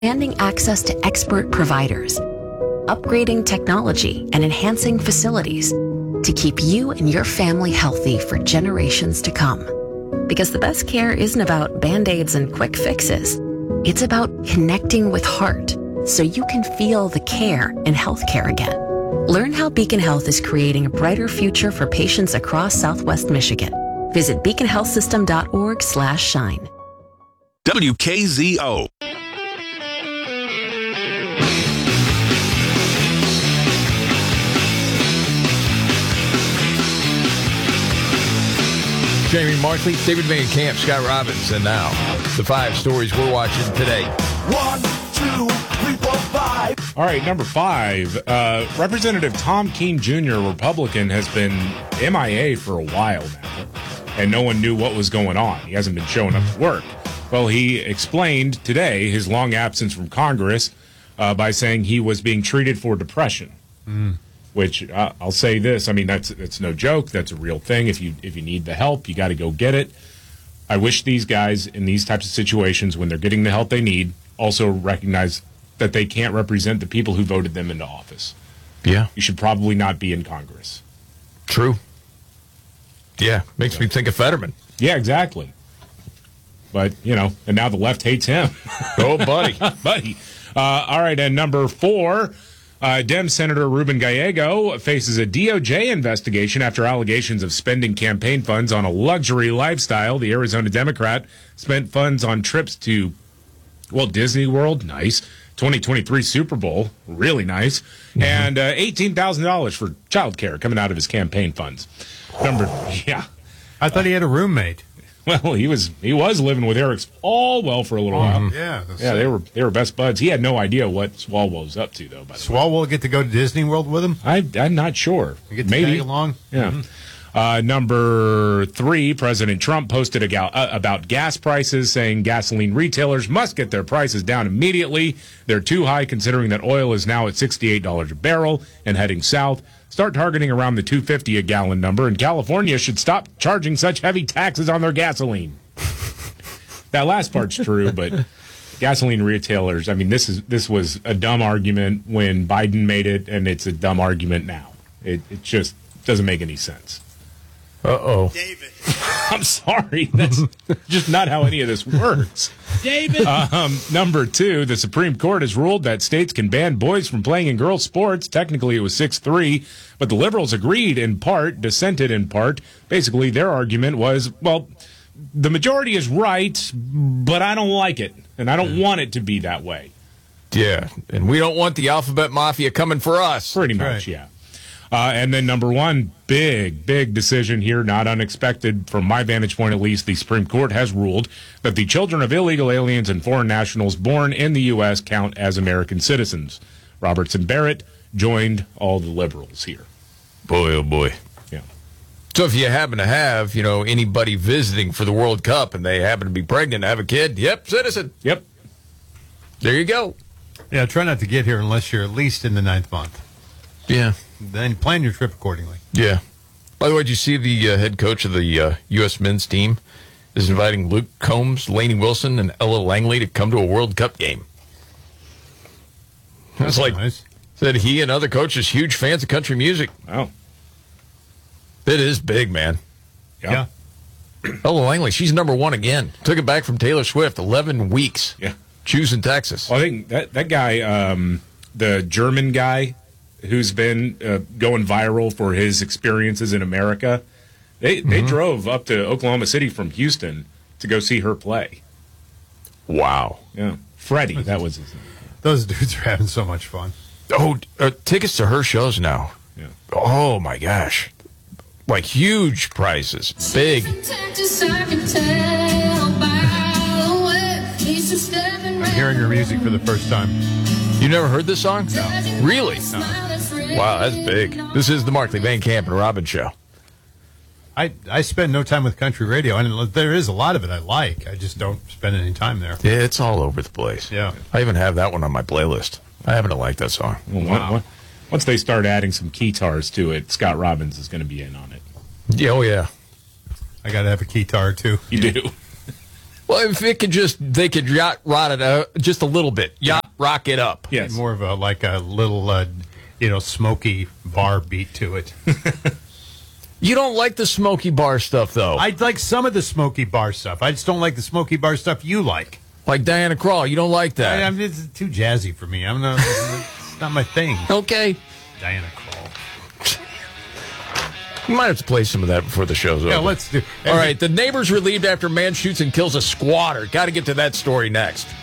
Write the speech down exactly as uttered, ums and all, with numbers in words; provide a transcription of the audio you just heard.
expanding access to expert providers, upgrading technology, and enhancing facilities to keep you and your family healthy for generations to come. Because the best care isn't about Band-Aids and quick fixes. It's about connecting with heart so you can feel the care in healthcare again. Learn how Beacon Health is creating a brighter future for patients across Southwest Michigan. Visit beacon health system dot org slash shine. W K Z O. Jamie Markley, David Van Camp, Scott Robbins, and now the five stories we're watching today. One, two, three, four, five. All right, number five. Uh, Representative Tom Keene Junior, Republican, has been M I A for a while now, and no one knew what was going on. He hasn't been showing up to work. Well, he explained today his long absence from Congress uh, by saying he was being treated for depression. Mm. Which uh, I'll say this, I mean, that's that's no joke. That's a real thing. If you if you need the help, you got to go get it. I wish these guys in these types of situations, when they're getting the help they need, also recognize that they can't represent the people who voted them into office. Yeah. You should probably not be in Congress. True. Yeah, makes me think of Fetterman. Yeah, exactly. But, you know, and now the left hates him. Oh, buddy. buddy. Uh, all right, and number four. Uh, Dem Senator Ruben Gallego faces a D O J investigation after allegations of spending campaign funds on a luxury lifestyle. The Arizona Democrat spent funds on trips to, well, Disney World, nice. twenty twenty-three Super Bowl, really nice. Mm-hmm. And uh, eighteen thousand dollars for child care coming out of his campaign funds. Number, yeah. I thought he had a roommate. Well, he was he was living with Eric Swalwell for a little um, while. Yeah, yeah, they were they were best buds. He had no idea what Swalwell was up to, though. By the Swalwell way. get to go to Disney World with him? I, I'm not sure. You get to Maybe tag along. Yeah. Mm-hmm. Uh, number three, President Trump posted a gal- uh, about gas prices, saying gasoline retailers must get their prices down immediately. They're too high, considering that oil is now at sixty-eight dollars a barrel and heading south. Start targeting around the two dollars and fifty cents a gallon number, and California should stop charging such heavy taxes on their gasoline. That last part's true, but gasoline retailers, I mean, this is this was a dumb argument when Biden made it, and it's a dumb argument now. It, it just doesn't make any sense. Uh-oh. David. I'm sorry. That's just not how any of this works. David. Um, number two, the Supreme Court has ruled that states can ban boys from playing in girls' sports. Technically, it was six three, but the liberals agreed in part, dissented in part. Basically, their argument was, well, the majority is right, but I don't like it, and I don't want it to be that way. Yeah, and we don't want the alphabet mafia coming for us. Pretty much, right. yeah. Uh, and then number one, big, big decision here, not unexpected from my vantage point at least. The Supreme Court has ruled that the children of illegal aliens and foreign nationals born in the U S count as American citizens. Robertson Barrett joined all the liberals here. Boy, oh boy. Yeah. So if you happen to have, you know, anybody visiting for the World Cup and they happen to be pregnant, have a kid, yep, citizen. Yep. There you go. Yeah, try not to get here unless you're at least in the ninth month. Yeah. Then plan your trip accordingly. Yeah. By the way, did you see the uh, head coach of the uh, U S men's team is inviting Luke Combs, Lainey Wilson, and Ella Langley to come to a World Cup game? It's like, nice. Said he and other coaches, huge fans of country music. Wow. It is big, man. Yeah. yeah. Ella Langley, she's number one again. Took it back from Taylor Swift, eleven weeks. Yeah. Choosing Texas. Well, I think that, that guy, um, the German guy, who's been uh, going viral for his experiences in America, they they mm-hmm. drove up to Oklahoma City from Houston to go see her play. Wow. Yeah. Freddie, that was his name. Those dudes are having so much fun. Oh, uh, tickets to her shows now. Yeah. Oh, my gosh. Like huge prizes. Big. I'm hearing her music for the first time. You never heard this song? No. Really? No. Wow, that's big. This is the Markley, Van Camp, and Robbins Show. I, I spend no time with country radio, and there is a lot of it I like. I just don't spend any time there. Yeah, it's all over the place. Yeah. I even have that one on my playlist. I happen to like that song. Well, wow. Once they start adding some guitars to it, Scott Robbins is going to be in on it. Yeah, oh, yeah. I got to have a guitar, too. You do. Well, if it could just, they could yacht rot it uh, just a little bit. Yacht rock it up. Yes. More of a like a little, uh, you know, smoky bar beat to it. You don't like the smoky bar stuff, though. I like some of the smoky bar stuff. I just don't like the smoky bar stuff you like. Like Diana Krall. You don't like that. I, I'm, it's too jazzy for me. I'm not. It's not my thing. Okay. Diana Krall. You might have to play some of that before the show's Yeah, over. let's do. All right. The neighbor's relieved after man shoots and kills a squatter. Got to get to that story next.